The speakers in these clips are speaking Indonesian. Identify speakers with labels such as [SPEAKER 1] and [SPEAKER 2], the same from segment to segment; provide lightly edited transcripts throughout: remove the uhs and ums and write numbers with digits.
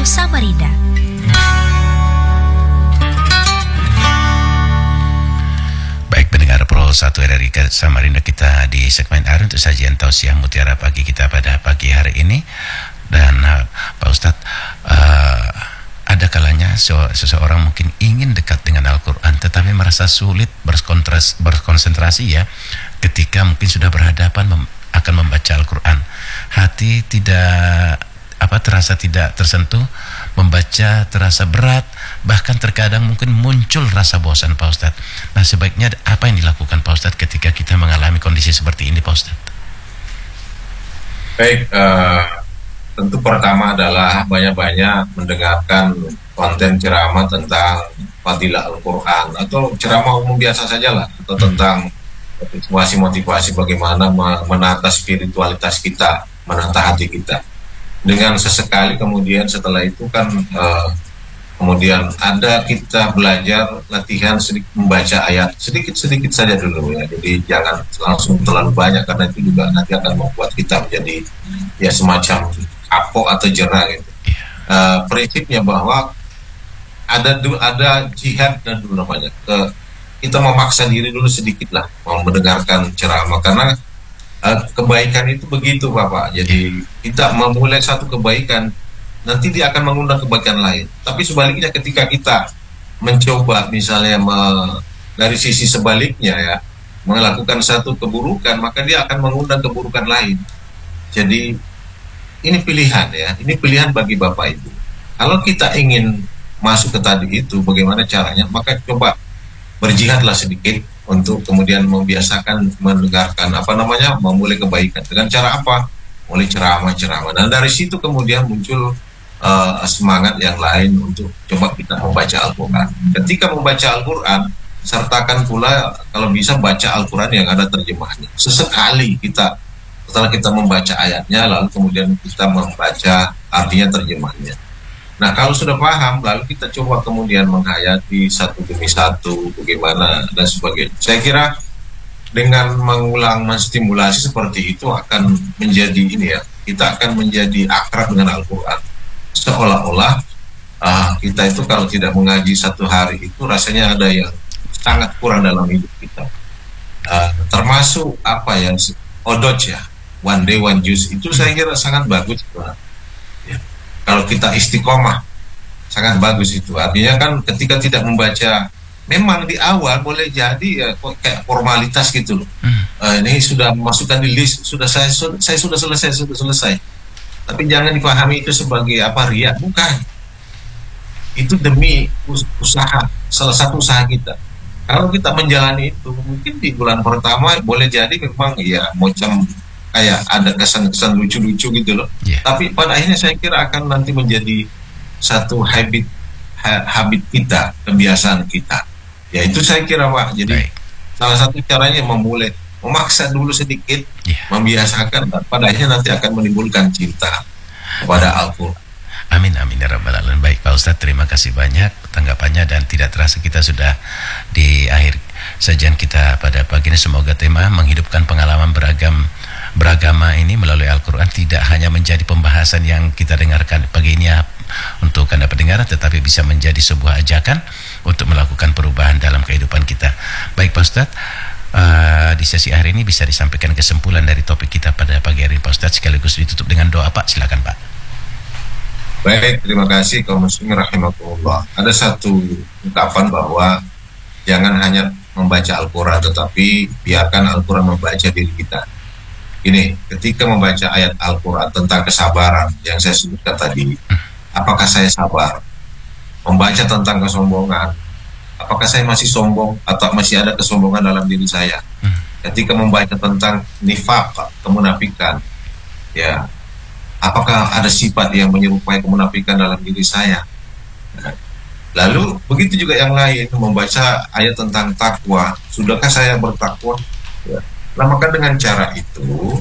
[SPEAKER 1] Samarinda.
[SPEAKER 2] Baik pendengar Pro 1 RRI Samarinda, kita di segmen akhir untuk sajian tausiah mutiara pagi kita pada pagi hari ini. Dan Pak Ustadz, ada kalanya seseorang mungkin ingin dekat dengan Al-Quran tetapi merasa sulit berkonsentrasi ya, ketika mungkin sudah berhadapan akan membaca Al-Quran. Hati terasa tidak tersentuh, membaca terasa berat, bahkan terkadang mungkin muncul rasa bosan, Pak Ustadz. Nah, sebaiknya apa yang dilakukan Pak Ustadz ketika kita mengalami kondisi seperti ini, Pak Ustadz?
[SPEAKER 3] Baik, tentu pertama adalah banyak-banyak mendengarkan konten ceramah tentang fadilah Al-Quran, atau ceramah umum biasa saja lah, atau tentang motivasi bagaimana menata spiritualitas kita, menata hati kita. Dengan sesekali kemudian setelah itu kan kemudian ada kita belajar latihan sedikit membaca ayat sedikit saja dulu ya. Jadi jangan langsung terlalu banyak, karena itu juga nanti akan membuat kita menjadi ya semacam kapok atau jerah gitu. Prinsipnya bahwa ada jihad dan dulu namanya kita memaksa diri dulu sedikit lah mau mendengarkan ceramah, karena kebaikan itu begitu Bapak. Jadi kita memulai satu kebaikan, nanti dia akan mengundang kebaikan lain. Tapi sebaliknya ketika kita mencoba misalnya dari sisi sebaliknya ya, melakukan satu keburukan, maka dia akan mengundang keburukan lain. Jadi ini pilihan ya, ini pilihan bagi Bapak Ibu. Kalau kita ingin masuk ke tadi itu, bagaimana caranya? Maka coba berjihadlah sedikit untuk kemudian membiasakan mendengarkan memulai kebaikan. Dengan cara apa? Mulai ceramah-ceramah. Dan dari situ kemudian muncul semangat yang lain untuk coba kita membaca Al-Quran. Ketika membaca Al-Quran, sertakan pula kalau bisa baca Al-Quran yang ada terjemahnya. Sesekali setelah kita membaca ayatnya, lalu kemudian kita membaca artinya terjemahnya. Nah, kalau sudah paham, lalu kita coba kemudian menghayati satu demi satu, bagaimana dan sebagainya. Saya kira dengan mengulang, menstimulasi seperti itu akan menjadi kita akan menjadi akrab dengan Al-Quran. Seolah-olah kita itu kalau tidak mengaji satu hari itu rasanya ada yang sangat kurang dalam hidup kita. Termasuk odoj ya, one day one juice, itu saya kira sangat bagus. Kalau kita istiqomah, sangat bagus itu. Artinya kan ketika tidak membaca, memang di awal boleh jadi ya kayak formalitas gitu loh. Ini sudah masukkan di list, saya sudah selesai. Tapi jangan dipahami itu sebagai riya, bukan. Itu demi usaha, salah satu usaha kita. Kalau kita menjalani itu, mungkin di bulan pertama boleh jadi memang ya macam kayak ada kesan-kesan lucu-lucu gitu loh. Tapi pada akhirnya saya kira akan nanti menjadi satu habit kita, kebiasaan kita. Ya itu saya kira Pak. Jadi salah satu caranya memaksa dulu sedikit, membiasakan, dan pada akhirnya nanti akan menimbulkan cinta kepada Al-Quran.
[SPEAKER 2] Amin amin ya rabbal alamin. Baik Pak Ustadz, terima kasih banyak tanggapannya, dan tidak terasa kita sudah di akhir sajian kita pada pagi ini. Semoga tema menghidupkan pengalaman beragama ini melalui Al-Quran tidak hanya menjadi pembahasan yang kita dengarkan pagi ini untuk Anda pendengar, tetapi bisa menjadi sebuah ajakan untuk melakukan perubahan dalam kehidupan kita. Baik Pak Ustadz, di sesi hari ini bisa disampaikan kesimpulan dari topik kita pada pagi hari ini Pak Ustadz, sekaligus ditutup dengan doa Pak, silakan Pak.
[SPEAKER 3] Baik, terima kasih kaum muslimin rahimakumullah. Ada satu ungkapan bahwa jangan hanya membaca Al-Quran, tetapi biarkan Al-Quran membaca diri kita. Ini, ketika membaca ayat Al-Quran tentang kesabaran yang saya sebutkan tadi, apakah saya sabar? Membaca tentang kesombongan, apakah saya masih sombong atau masih ada kesombongan dalam diri saya? Ketika membaca tentang nifaq, kemunafikan, ya, apakah ada sifat yang menyerupai kemunafikan dalam diri saya? Lalu begitu juga yang lain, membaca ayat tentang takwa, sudahkah saya bertakwa? Ya. Nah, maka dengan cara itu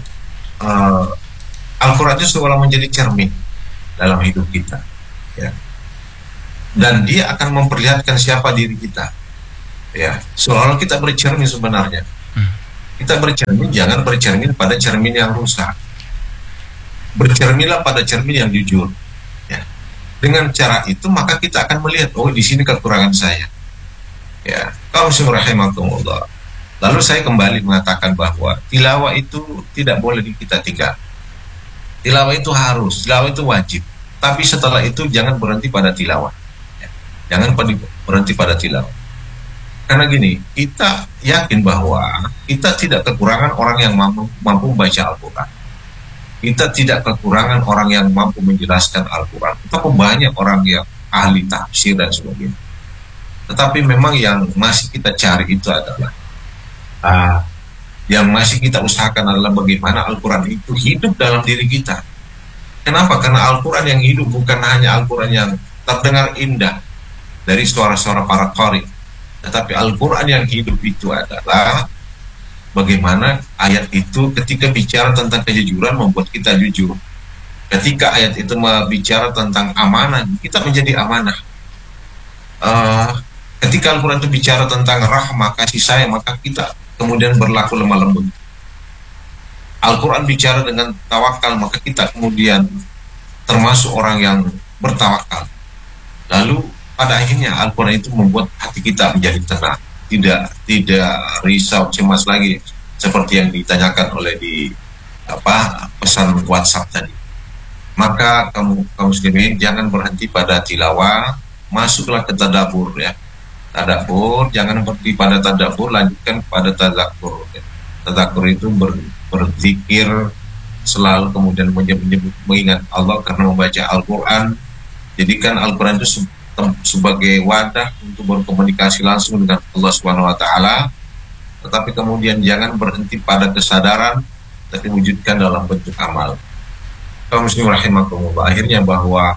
[SPEAKER 3] Al-Quran itu seolah menjadi cermin dalam hidup kita, ya. Dan dia akan memperlihatkan siapa diri kita, ya. Seolah kita bercermin sebenarnya. Kita bercermin, jangan bercermin pada cermin yang rusak. Bercerminlah pada cermin yang jujur, ya. Dengan cara itu maka kita akan melihat, oh di sini kekurangan saya. Ya, kaum rahimakumullah. Lalu saya kembali mengatakan bahwa tilawah itu tidak boleh kita tinggal. Tilawah itu harus, tilawah itu wajib. Tapi setelah itu jangan berhenti pada tilawah. Ya, jangan berhenti pada tilawah. Karena gini, kita yakin bahwa kita tidak kekurangan orang yang mampu membaca Al-Quran. Kita tidak kekurangan orang yang mampu menjelaskan Al-Quran. Kita banyak orang yang ahli tafsir dan sebagainya. Tetapi memang yang masih kita cari itu adalah yang masih kita usahakan adalah bagaimana Al-Quran itu hidup dalam diri kita. Kenapa? Karena Al-Quran yang hidup bukan hanya Al-Quran yang terdengar indah dari suara-suara para qari, tetapi Al-Quran yang hidup itu adalah bagaimana ayat itu ketika bicara tentang kejujuran membuat kita jujur. Ketika ayat itu bicara tentang amanah, kita menjadi amanah. Ketika Al-Quran itu bicara tentang rahmah, kasih sayang, maka kita kemudian berlaku lemah lembut. Al-Quran bicara dengan tawakal, maka kita kemudian termasuk orang yang bertawakal. Lalu pada akhirnya Al-Quran itu membuat hati kita menjadi tenang, tidak risau, cemas lagi seperti yang ditanyakan oleh di pesan WhatsApp tadi. Maka kaum muslimin jangan berhenti pada tilawah, masuklah ke tadabbur ya. Tadabbur, jangan berhenti pada tadabbur, lanjutkan pada tadzakur. Tadzakur itu berzikir selalu, kemudian mengingat Allah karena membaca Al-Quran. Jadikan Al-Quran itu sebagai wadah untuk berkomunikasi langsung dengan Allah Subhanahu wa taala. Tetapi kemudian jangan berhenti pada kesadaran, tapi wujudkan dalam bentuk amal. Kaum muslimin rahimakumullah, akhirnya bahwa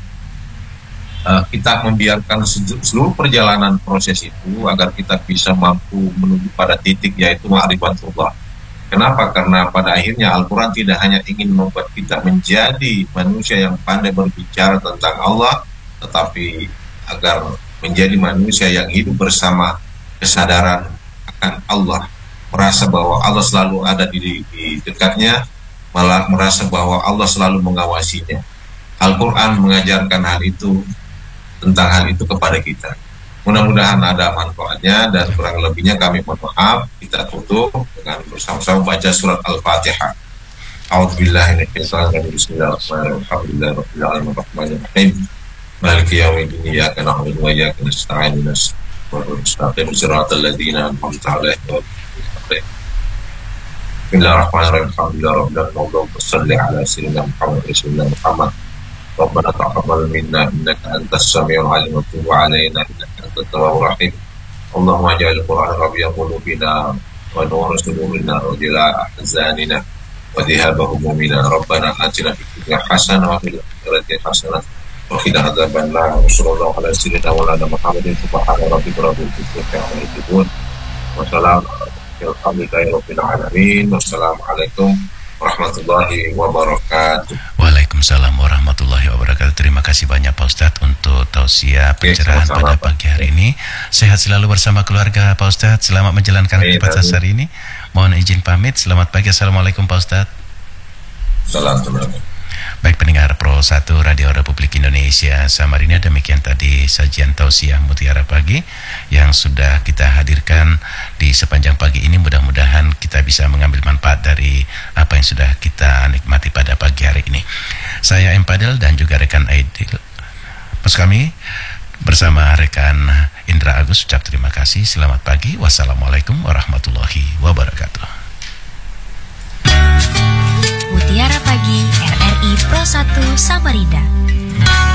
[SPEAKER 3] kita membiarkan seluruh perjalanan proses itu agar kita bisa mampu menuju pada titik yaitu ma'rifatullah. Kenapa? Karena pada akhirnya Al-Quran tidak hanya ingin membuat kita menjadi manusia yang pandai berbicara tentang Allah, tetapi agar menjadi manusia yang hidup bersama kesadaran akan Allah, merasa bahwa Allah selalu ada di dekatnya, malah merasa bahwa Allah selalu mengawasinya. Al-Quran mengajarkan hal itu, tentang hal itu kepada kita. Mudah-mudahan ada manfaatnya, dan kurang lebihnya kami mohon maaf. Kita tutup dengan bersama-sama baca surat Al-Fatihah. A'udzubillahi minasyaitonir rajim. Bismillahirrahmanirrahim. Alhamdulillahirabbil alamin arrahmanir rahim. Maliki yaumiddin. Iyyaka na'budu wa iyyaka nasta'in. Ihdinas siratal mustaqim. Ladzina an'amta 'alaihim. Bismillahirrahmanirrahim. Alhamdulillahirabbil alamin. Allahumma shalli 'ala sayyidina Muhammad. ربنا تقبل منا إنك أنت السميع العليم وتب علينا إنك أنت التواب الرحيم اللهم اجعل القرآن ربيع قلوبنا ونور صدورنا وجلاء أحزاننا وذهاب همومنا ربنا آتنا في الدنيا حسنة وفي الآخرة حسنة وقنا عذاب النار وصلى الله على سيدنا مولانا محمد سبحان ربك رب العزة عما يصفون وسلام الحمد لله رب العالمين والسلام عليكم warahmatullahi wabarakatuh.
[SPEAKER 2] Waalaikumsalam warahmatullahi wabarakatuh. Terima kasih banyak Pak Ustadz untuk tausiah pencerahan pada pagi hari ini. Sehat selalu bersama keluarga Pak Ustadz. Selamat menjalankan aktivitas hari ini. Mohon izin pamit. Selamat pagi. Assalamualaikum Pak Ustadz.
[SPEAKER 3] Assalamualaikum.
[SPEAKER 2] Baik pendengar Pro 1 Radio Republik Indonesia Samarinda, demikian tadi sajian tausiah Mutiara Pagi yang sudah kita hadirkan di sepanjang pagi ini. Mudah-mudahan kita bisa mengambil manfaat dari apa yang sudah kita nikmati pada pagi hari ini. Saya M. Padel dan juga rekan Aidil Mas kami bersama rekan Indra Agus ucap terima kasih. Selamat pagi. Wassalamualaikum warahmatullahi wabarakatuh.
[SPEAKER 1] Mutiara Pagi RRI Pro 1 Samarinda.